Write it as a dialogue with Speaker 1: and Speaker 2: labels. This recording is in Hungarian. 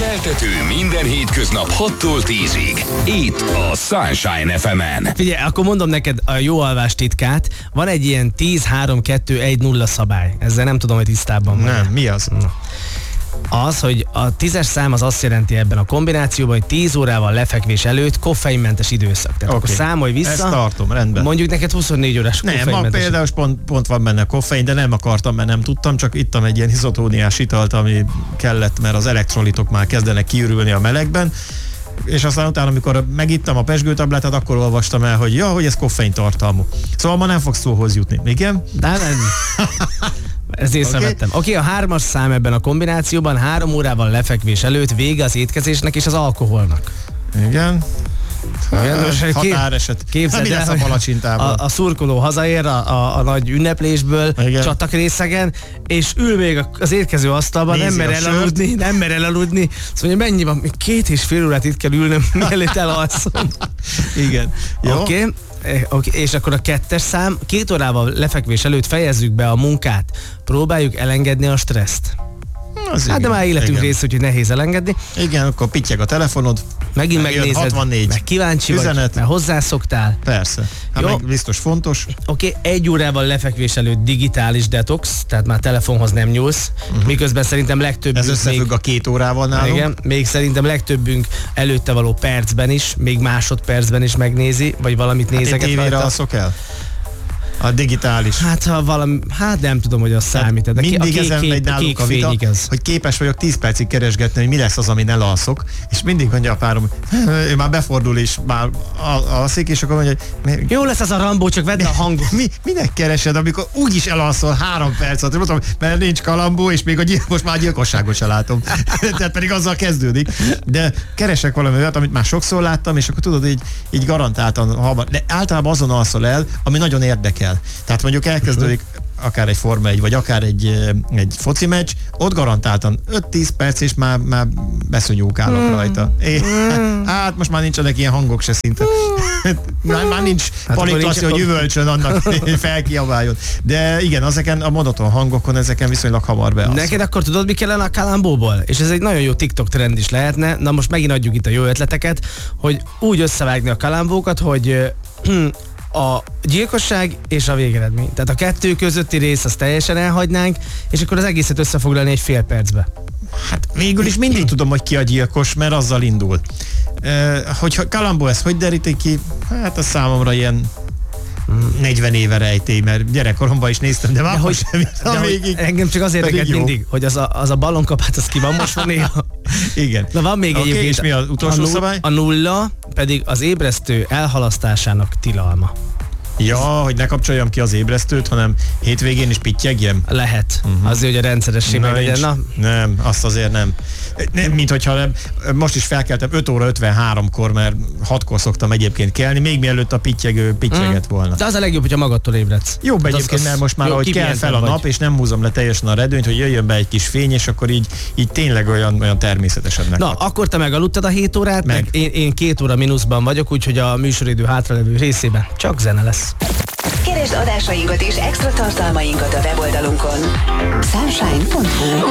Speaker 1: Keltető minden hétköznap 6-tól 10-ig. Itt a Sunshine FM-en.
Speaker 2: Figyelj, akkor mondom neked a jó alvás titkát. Van egy ilyen 10-3-2-1-0 szabály. Ezzel nem tudom, hogy tisztában van.
Speaker 3: Nem, mi az?
Speaker 2: Az, hogy a 10-es szám az azt jelenti ebben a kombinációban, hogy 10 órával lefekvés előtt koffeinmentes időszak. Tehát akkor számolj vissza.
Speaker 3: Ezt tartom, rendben.
Speaker 2: Mondjuk neked 24 órás koffeinmentes.
Speaker 3: Nem, ma például pont van benne koffein, de nem akartam, mert nem tudtam, csak ittam egy ilyen izotóniás italt, ami kellett, mert az elektrolitok már kezdenek kiürülni a melegben. És aztán utána, amikor megittam a pezsgőtablátát, akkor olvastam el, hogy hogy ez koffein tartalmú. Szóval ma nem fogsz szóhoz jutni. Igen?
Speaker 2: De nem. Ezt észrevettem. Oké, a 3-as szám ebben a kombinációban 3 órával lefekvés előtt vége az étkezésnek és az alkoholnak.
Speaker 3: Igen. Határeset.
Speaker 2: Képzeld el,
Speaker 3: a
Speaker 2: a szurkoló hazaér a nagy ünneplésből, csatak részegen, és ül még az érkező asztalban, nem mer elaludni. Szóval mennyi van? 2,5 órát itt kell ülnöm, mielőtt elalszom.
Speaker 3: Igen.
Speaker 2: Oké, és akkor a 2-es szám, 2 órával lefekvés előtt fejezzük be a munkát. Próbáljuk elengedni a stresszt. De már életünk része, úgyhogy nehéz elengedni.
Speaker 3: Igen, akkor pittyeg a telefonod.
Speaker 2: Megint megnézed,
Speaker 3: 64.
Speaker 2: meg kíváncsi
Speaker 3: üzenet.
Speaker 2: vagy, mert hozzászoktál.
Speaker 3: Persze. Meg biztos fontos.
Speaker 2: Oké, 1 órával lefekvés előtt digitális detox, tehát már telefonhoz nem nyúlsz, miközben szerintem legtöbbünk...
Speaker 3: Ez összefügg a 2 órával nálunk.
Speaker 2: Igen, még szerintem legtöbbünk előtte való percben is, még másodpercben is megnézi, vagy valamit nézeget rajta.
Speaker 3: Tévére alszok el? A digitális.
Speaker 2: Hát nem tudom, hogy az számít. De
Speaker 3: mindig ezen megy nálunk a vita, hogy képes vagyok 10 percig keresgetni, hogy mi lesz az, amin elalszok, és mindig mondja a párom, ő már befordul és már alszik, és akkor mondja, hogy
Speaker 2: jó lesz az a Rambó, csak vedd a hangot.
Speaker 3: Minek keresed, amikor úgyis elalszol 3 percet, mondom, mert nincs Kalambó, és még most már a gyilkosságot se látom. Tehát pedig azzal kezdődik. De keresek valami olyat, amit már sokszor láttam, és akkor tudod, így garantáltan hamar. De általában azon alszol el, ami nagyon érdekel. Tehát mondjuk elkezdődik akár egy Forma 1, vagy akár egy foci meccs, ott garantáltan 5-10 perc, és már beszonyókálok rajta. Hát most már nincsenek ilyen hangok se szinte. Már nincs palintaszi, hogy üvölcsön annak, hogy felkiabáljon. De igen, ezeken a monoton hangokon, ezeken viszonylag hamar bealszol.
Speaker 2: Neked akkor tudod, mi kellene a Kalambóból? És ez egy nagyon jó TikTok trend is lehetne. Na most megint adjuk itt a jó ötleteket, hogy úgy összevágni a Kalambókat, hogy a gyilkosság és a végeredmény. Tehát a 2 közötti rész azt teljesen elhagynánk, és akkor az egészet összefoglalni egy fél percbe.
Speaker 3: Hát végül is mindig tudom, hogy ki a gyilkos, mert azzal indul. Hogyha Kalambó ezt hogy derítik ki? Hát a számomra ilyen 40 éve rejtély, mert gyerekkoromban is néztem, de már most sem végig.
Speaker 2: Engem csak az érdekelt mindig, hogy az a ballonkapát, az ki van most néha.
Speaker 3: Igen.
Speaker 2: Na van még egyébként.
Speaker 3: És mi az utolsó szabály?
Speaker 2: A 0 pedig az ébresztő elhalasztásának tilalma.
Speaker 3: Ja, hogy ne kapcsoljam ki az ébresztőt, hanem hétvégén is pittyegjem?
Speaker 2: Lehet. Azért, hogy a rendszeresség meglegyen.
Speaker 3: Nem, azt azért nem. Mint hogyha most is felkeltem 5 óra 53-kor, mert 6-kor szoktam egyébként kelni, még mielőtt a pittyegő pittyeget volna.
Speaker 2: De az a legjobb, hogyha magadtól ébredsz.
Speaker 3: Jobb egyébként, mert most már ahogy kell fel a nap, és nem húzom le teljesen a redőnyt, hogy jöjjön be egy kis fény, és akkor így tényleg olyan természetesebbnek.
Speaker 2: Na, akkor te megaludtad a 7 órát, meg én 2 óra mínuszban vagyok, úgyhogy a műsoridő hátralevő részében csak zene lesz.
Speaker 4: Keresd adásainkat és extra tartalmainkat a weboldalunkon. Sunshine.hu